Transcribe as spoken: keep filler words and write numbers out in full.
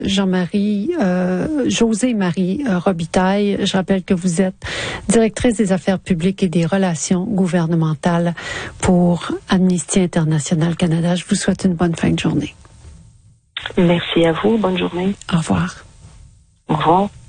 Jean-Marie, euh, José-Marie euh, Robitaille. Je rappelle que vous êtes directrice des affaires publiques et des relations gouvernementales pour Amnesty International Canada. Je vous souhaite une bonne fin de journée. Merci à vous. Bonne journée. Au revoir. Au revoir.